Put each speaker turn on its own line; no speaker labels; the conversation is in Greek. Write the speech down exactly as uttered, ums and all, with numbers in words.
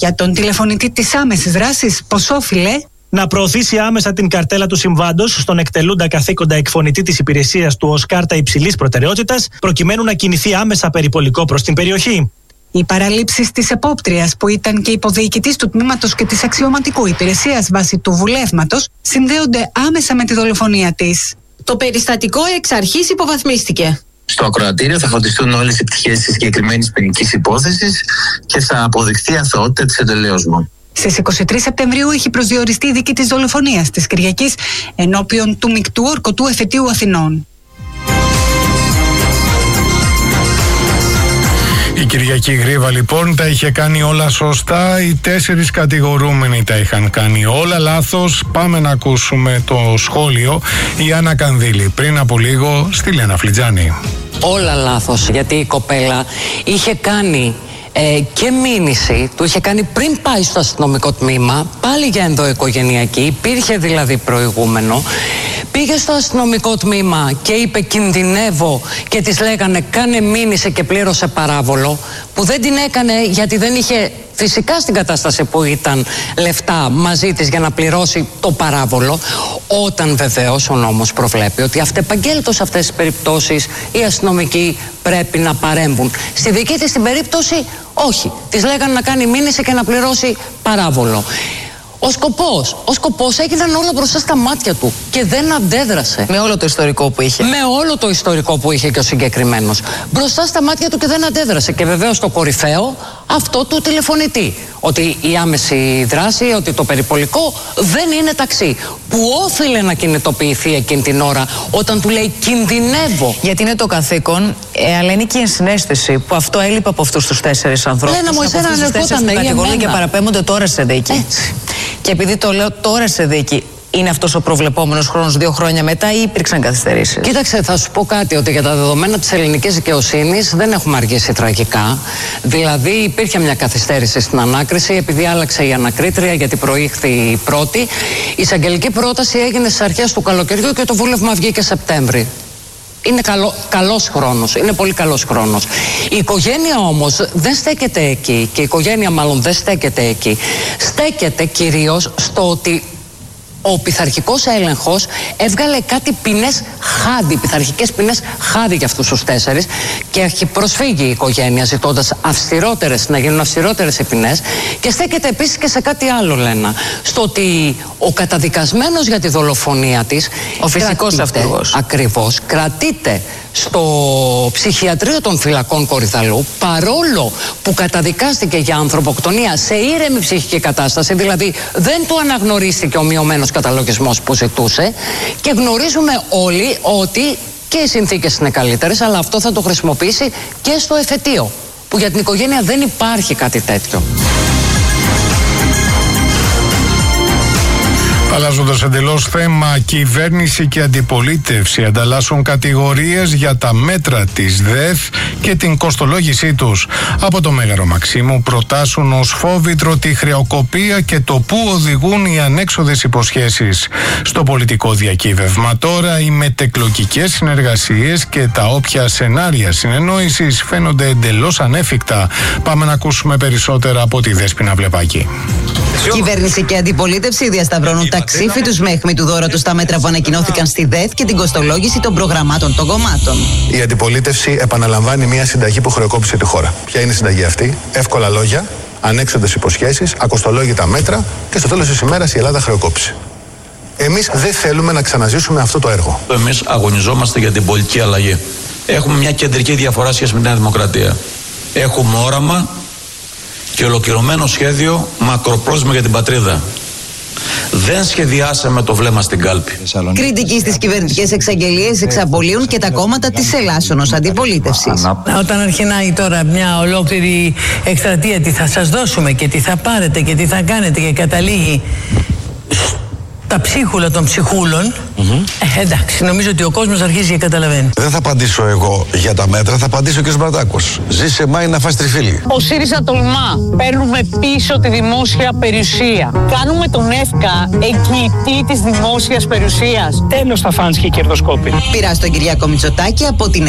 Για τον τηλεφωνητή της άμεσης δράσης, πώς όφιλε
να προωθήσει άμεσα την καρτέλα του συμβάντος στον εκτελούντα καθήκοντα εκφωνητή της υπηρεσίας του ως κάρτα υψηλής προτεραιότητας, προκειμένου να κινηθεί άμεσα περιπολικό προς την περιοχή.
Οι παραλήψεις της επόπτριας, που ήταν και υποδιοικητής του τμήματος και της αξιωματικού υπηρεσίας βάσει του βουλεύματος, συνδέονται άμεσα με τη δολοφονία της.
Το περιστατικό εξ αρχής υποβαθμίστηκε.
Στο ακροατήριο θα φωτιστούν όλες οι πτυχές της συγκεκριμένης ποινικής υπόθεσης και θα αποδειχθεί η αθωότητα της εντελέως μου.
Στις είκοσι τρεις Σεπτεμβρίου έχει προσδιοριστεί η δίκη της δολοφονίας της Κυριακής ενώπιον του Μεικτού Ορκωτού Εφετείου Αθηνών.
Η Κυριακή Γρήβα λοιπόν τα είχε κάνει όλα σωστά, οι τέσσερις κατηγορούμενοι τα είχαν κάνει όλα λάθος. Πάμε να ακούσουμε το σχόλιο η Άννα Κανδύλη πριν από λίγο στη Λένα Φλιτζάνη.
Όλα λάθος, γιατί η κοπέλα είχε κάνει ε, και μήνυση, του είχε κάνει πριν πάει στο αστυνομικό τμήμα, πάλι για ενδοοικογενειακή, υπήρχε δηλαδή προηγούμενο. Πήγε στο αστυνομικό τμήμα και είπε κινδυνεύω και της λέγανε κάνε μήνυση και πλήρωσε παράβολο, που δεν την έκανε γιατί δεν είχε φυσικά στην κατάσταση που ήταν λεφτά μαζί της για να πληρώσει το παράβολο, όταν βεβαίως ο νόμος προβλέπει ότι αυτεπαγγέλτως σε αυτές τις περιπτώσεις οι αστυνομικοί πρέπει να παρέμβουν. Στη δική της την περίπτωση όχι, της λέγανε να κάνει μήνυση και να πληρώσει παράβολο. Ο σκοπός, ο σκοπός έγιναν όλα μπροστά στα μάτια του και δεν αντέδρασε.
Με όλο το ιστορικό που είχε.
Με όλο το ιστορικό που είχε και ο συγκεκριμένος. Μπροστά στα μάτια του και δεν αντέδρασε. Και βεβαίως το κορυφαίο, αυτό του τηλεφωνητή. Ότι η άμεση δράση, ότι το περιπολικό δεν είναι ταξί. Που όφιλε να κινητοποιηθεί εκείνη την ώρα όταν του λέει κινδυνεύω.
Γιατί είναι το καθήκον, ε, αλλά είναι και η ενσυναίσθηση που αυτό έλειπε από αυτούς τους τέσσερις ανθρώπους.
Λένα μου, εσένα λεπότανε ή εμένα.
Και παραπέμπονται τώρα σε δίκη.
Έτσι.
Και επειδή το λέω τώρα σε δίκη, είναι αυτός ο προβλεπόμενος χρόνος δύο χρόνια μετά ή υπήρξαν καθυστερήσεις?
Κοίταξε, θα σου πω κάτι, ότι για τα δεδομένα της ελληνικής δικαιοσύνης δεν έχουμε αργήσει τραγικά. Δηλαδή υπήρχε μια καθυστέρηση στην ανάκριση επειδή άλλαξε η ανακρίτρια, γιατί προήχθη η πρώτη. Η εισαγγελική πρόταση έγινε στις αρχές του καλοκαιριού και το βούλευμα βγήκε Σεπτέμβρη. Είναι καλό, καλός χρόνος, είναι πολύ καλός χρόνος. Η οικογένεια όμως δεν στέκεται εκεί, και η οικογένεια μάλλον δεν στέκεται εκεί. Στέκεται κυρίως στο ότι ο πειθαρχικός έλεγχος έβγαλε κάτι ποινές χάδι, πειθαρχικές ποινές χάδι για αυτούς τους τέσσερις, και έχει προσφύγει η οικογένεια ζητώντας αυστηρότερες, να γίνουν αυστηρότερες οι ποινές, και στέκεται επίσης και σε κάτι άλλο, Λένα, στο ότι ο καταδικασμένος για τη δολοφονία της,
ο φυσικός αυτός,
ακριβώς, κρατείται στο ψυχιατρίο των φυλακών Κορυδαλού, παρόλο που καταδικάστηκε για ανθρωποκτονία σε ήρεμη ψυχική κατάσταση, δηλαδή δεν του αναγνωρίστηκε ο μειωμένος καταλογισμός που ζητούσε, και γνωρίζουμε όλοι ότι και οι συνθήκες είναι καλύτερες, αλλά αυτό θα το χρησιμοποιήσει και στο εφετείο, που για την οικογένεια δεν υπάρχει κάτι τέτοιο.
Αλλάζοντας εντελώς θέμα, κυβέρνηση και αντιπολίτευση ανταλλάσσουν κατηγορίες για τα μέτρα της ΔΕΘ και την κοστολόγησή τους. Από το Μέγαρο Μαξίμου προτάσουν ως φόβητρο τη χρεοκοπία και το πού οδηγούν οι ανέξοδες υποσχέσεις. Στο πολιτικό διακύβευμα τώρα, οι μετεκλογικές συνεργασίες και τα όποια σενάρια συνεννόησης φαίνονται εντελώς ανέφικτα. Πάμε να ακούσουμε περισσότερα από τη Δέσποινα Βλεπάκη.
Κυβέρνηση και αντιπολίτευση διασταυρώνουν τα ξύφη τους με αιχμή του δώρα τους στα μέτρα που ανακοινώθηκαν στη ΔΕΘ και την κοστολόγηση των προγραμμάτων των κομμάτων.
Η αντιπολίτευση επαναλαμβάνει μια συνταγή που χρεοκόπησε τη χώρα. Ποια είναι η συνταγή αυτή? Εύκολα λόγια, ανέξοδες υποσχέσεις, ακοστολόγητα μέτρα και στο τέλος της ημέρας η Ελλάδα χρεοκόπησε. Εμείς δεν θέλουμε να ξαναζήσουμε αυτό το έργο.
Εμείς αγωνιζόμαστε για την πολιτική αλλαγή. Έχουμε μια κεντρική διαφορά σχέση με τη Νέα Δημοκρατία. Έχουμε όραμα και ολοκληρωμένο σχέδιο μακροπρόθεσμα για την πατρίδα. Δεν σχεδιάσαμε το βλέμμα στην κάλπη.
Κριτική στις κυβερνητικές εξαγγελίες εξαπολύουν και τα κόμματα της Ελλάσσονος αντιπολίτευσης.
Όταν αρχινάει τώρα μια ολόκληρη εκστρατεία, τι θα σας δώσουμε και τι θα πάρετε και τι θα κάνετε, και καταλήγει τα ψίχουλα των ψυχούλων, mm-hmm. ε, εντάξει, νομίζω ότι ο κόσμος αρχίζει και καταλαβαίνει.
Δεν θα απαντήσω εγώ για τα μέτρα, θα απαντήσει ο κ. Μπρατάκος. Ζήσε Μάη να φας τριφύλι.
Ο ΣΥΡΙΖΑ τολμά. Παίρνουμε πίσω τη δημόσια περιουσία. Κάνουμε τον ΕΦΚΑ εγγυητή της δημόσιας περιουσίας. Τέλος θα φάνηκε η κερδοσκόπη.
Πειρά στον Κυριάκο Μητσοτάκη από την